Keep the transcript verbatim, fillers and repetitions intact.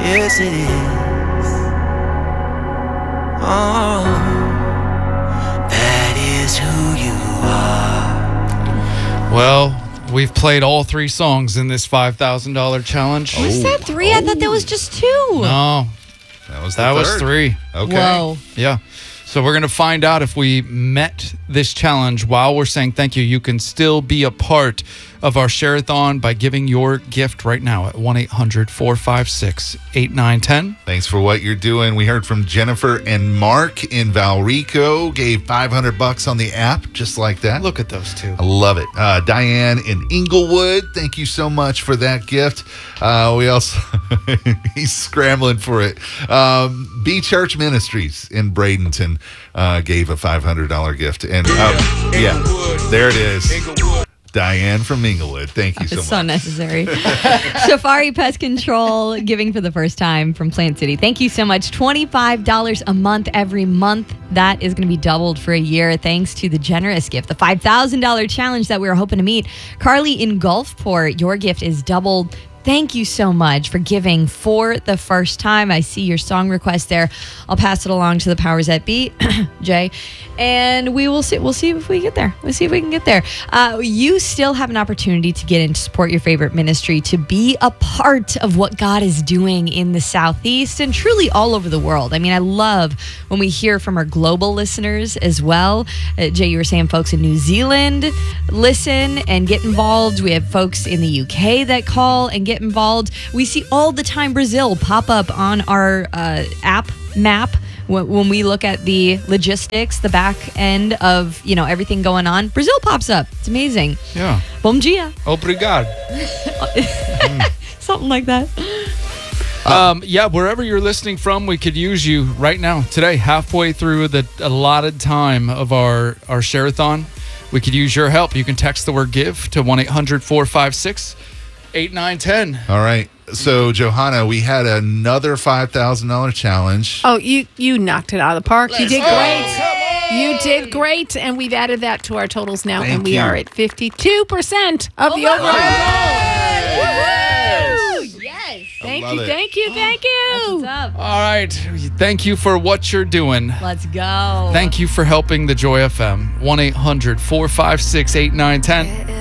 Yes, it is. Oh, that is who you are. Well, we've played all three songs in this five thousand dollars challenge. Was that three? I thought that was just two. No, That was the that was third. three. Okay. Whoa. Yeah. So we're going to find out if we met this challenge while we're saying thank you. You can still be a part of our Share-a-thon by giving your gift right now at one eight hundred four five six eight nine one zero. Thanks for what you're doing. We heard from Jennifer and Mark in Valrico. Gave five hundred bucks on the app, just like that. Look at those two. I love it. Uh, Diane in Inglewood, thank you so much for that gift. Uh, we also, he's scrambling for it. Um, B Church Ministries in Bradenton uh, gave a five hundred dollars gift. And uh, yeah, there it is. Diane from Inglewood. Thank you so much. It's so necessary. Safari Pest Control giving for the first time from Plant City. Thank you so much. twenty-five dollars a month every month. That is going to be doubled for a year thanks to the generous gift, the five thousand dollars challenge that we were hoping to meet. Carly in Gulfport, your gift is doubled. Thank you so much for giving for the first time. I see your song request there. I'll pass it along to the powers that be, Jay, and we will see. We'll see if we get there. We'll see if we can get there. Uh, you still have an opportunity to get in to support your favorite ministry, to be a part of what God is doing in the Southeast and truly all over the world. I mean, I love when we hear from our global listeners as well. Uh, Jay, you were saying folks in New Zealand listen and get involved. We have folks in the U K that call and get involved. We see all the time Brazil pop up on our uh, app map when we look at the logistics, the back end of, you know, everything going on. Brazil pops up. It's amazing. Yeah. Bom dia. Obrigado. Something like that. Um, yeah, wherever you're listening from, we could use you right now, today, halfway through the allotted time of our, our Share-a-thon. We could use your help. You can text the word GIVE to one eight hundred four five six eight nine one zero. All right. So, Johanna, we had another five thousand dollars challenge. Oh, you you knocked it out of the park. You did go. great. You did great. And we've added that to our totals now. Thank and we you. are at fifty-two percent of the my overall goal. Woohoo! Yes. Thank love you, it. thank you, thank you. What's up? All right. Thank you for what you're doing. Let's go. Thank you for helping the Joy F M. one eight hundred four five six eight nine one zero.